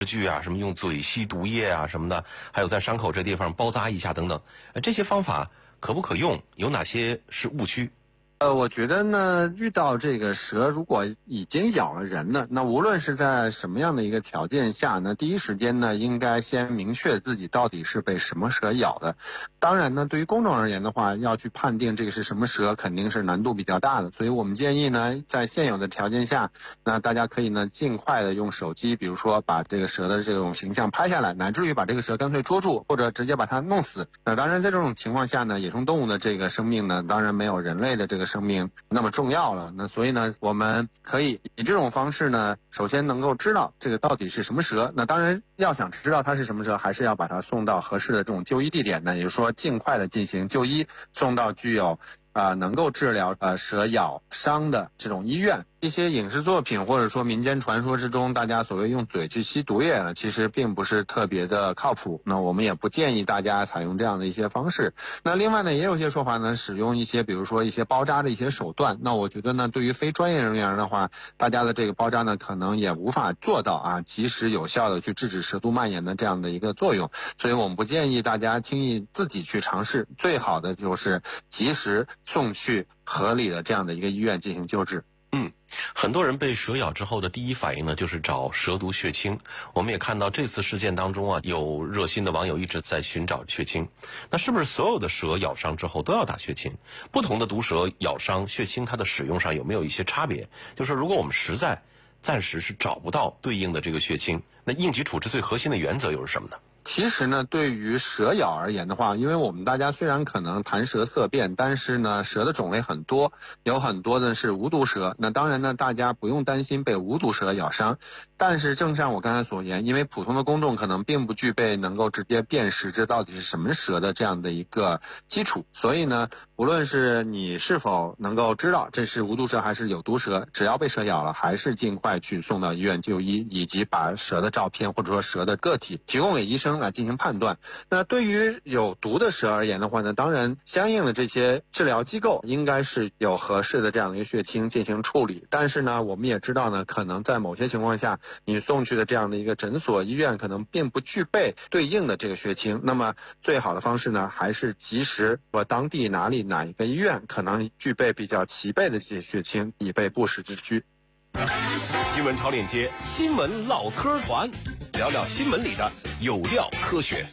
具啊，什么用嘴吸毒液啊什么的，还有在伤口这地方包扎一下等等，这些方法可不可用？有哪些是误区？ 我觉得呢，遇到这个蛇如果已经咬了人了，那无论是在什么样的一个条件下呢，第一时间呢，应该先明确自己到底是被什么蛇咬的。当然呢，对于公众而言的话，要去判定这个是什么蛇，肯定是难度比较大的。所以我们建议呢，在现有的条件下，那大家可以呢尽快的用手机，比如说把这个蛇的这种形象拍下来，乃至于把这个蛇干脆捉住，或者直接把它弄死。那当然，在这种情况下呢，野生动物的这个生命呢，当然没有人类的这个生命那么重要了。那所以呢，我们可以以这种方式呢，首先能够知道这个到底是什么蛇。那当然，要想知道它是什么蛇，还是要把它送到合适的这种就医地点呢，也就是说尽快的进行就医，送到具有能够治疗蛇咬伤的这种医院。一些影视作品或者说民间传说之中，大家所谓用嘴去吸毒液呢，其实并不是特别的靠谱。那我们也不建议大家采用这样的一些方式。那另外呢，也有一些说法呢，使用一些比如说一些包扎的一些手段。那我觉得呢，对于非专业人员的话，大家的这个包扎呢，可能也无法做到及时有效的去制止蛇毒蔓延的这样的一个作用。所以我们不建议大家轻易自己去尝试，最好的就是及时送去合理的这样的一个医院进行救治。 很多人被蛇咬之后的第一反应呢，就是找蛇毒血清。我们也看到这次事件当中有热心的网友一直在寻找血清。那是不是所有的蛇咬伤之后都要打血清？不同的毒蛇咬伤，血清它的使用上有没有一些差别？就是如果我们实在暂时是找不到对应的这个血清，那应急处置最核心的原则又是什么呢？ 其实呢，对于蛇咬而言的话，因为我们大家虽然可能谈蛇色变，但是呢，蛇的种类很多，有很多的是无毒蛇。那当然呢，大家不用担心被无毒蛇咬伤。但是正像我刚才所言，因为普通的公众可能并不具备能够直接辨识这到底是什么蛇的这样的一个基础，所以呢，无论是你是否能够知道这是无毒蛇还是有毒蛇，只要被蛇咬了，还是尽快去送到医院就医，以及把蛇的照片或者说蛇的个体提供给医生来进行判断。那对于有毒的蛇而言的话呢，当然相应的这些治疗机构应该是有合适的这样的一个血清进行处理。但是呢，我们也知道呢，可能在某些情况下，你送去的这样的一个诊所、医院可能并不具备对应的这个血清。那么最好的方式呢，还是及时和当地哪一个医院可能具备比较齐备的这些血清，以备不时之需。 新闻超链接，新闻唠嗑团，聊聊新闻里的有料科学。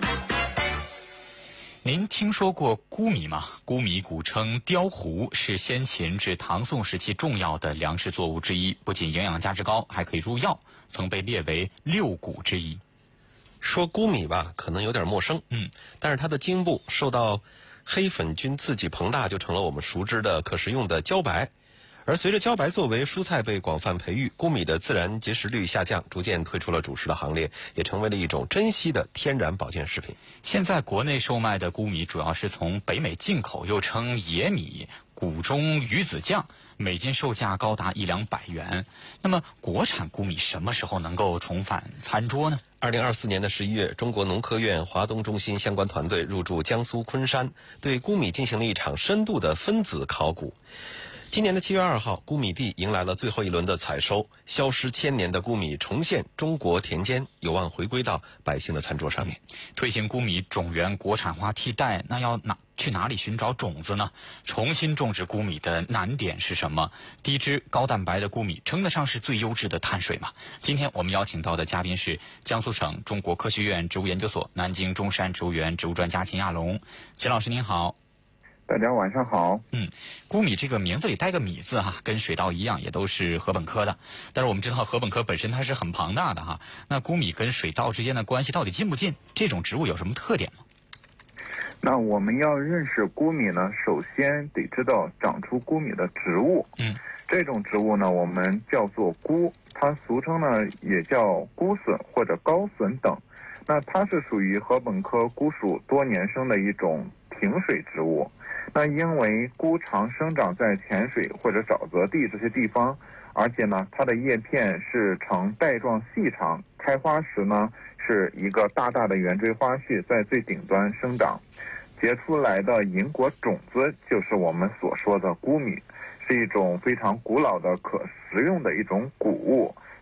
您听说过菇米吗？菇米古称雕糊，是先秦至唐宋时期重要的粮食作物之一，不仅营养价值高，还可以入药，曾被列为六谷之一。 说菇米吧，可能有点陌生，但是它的茎部受到黑粉菌刺激膨大，就成了我们熟知的可食用的茭白。而随着茭白作为蔬菜被广泛培育，菇米的自然结实率下降，逐渐退出了主食的行列，也成为了一种珍稀的天然保健食品。 现在国内售卖的菇米主要是从北美进口，又称野米、谷中鱼子酱，每斤售价高达100-200元。那么国产菇米什么时候能够重返餐桌呢 ？2024年11月，中国农科院华东中心相关团队入驻江苏昆山，对菇米进行了一场深度的分子考古。今年的7月2号，菇米地迎来了最后一轮的采收，消失1000年的菇米重现中国田间，有望回归到百姓的餐桌上面。 推行菇米种源国产化替代，那要去哪里寻找种子呢？重新种植菇米的难点是什么？低脂高蛋白的菇米称得上是最优质的碳水吗？今天我们邀请到的嘉宾是江苏省中国科学院植物研究所南京中山植物园植物专家秦亚龙。秦老师您好。 大家晚上好。 菇米这个名字里带个米字跟水稻一样，也都是禾本科的。但是我们知道禾本科本身它是很庞大的那菇米跟水稻之间的关系到底近不近？这种植物有什么特点吗？ 那我们要认识菇米呢，首先得知道长出菇米的植物。这种植物呢，我们叫做菇，它俗称呢也叫菇笋或者高笋等。那它是属于禾本科菇属多年生的一种挺水植物。那因为菇常生长在浅水或者沼泽地这些地方，而且呢，它的叶片是呈带状细长，开花时呢是一个大大的圆锥花序在最顶端生长，结出来的银果种子就是我们所说的菇米，是一种非常古老的可食用的一种谷物，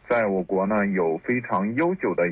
在我国呢有非常悠久的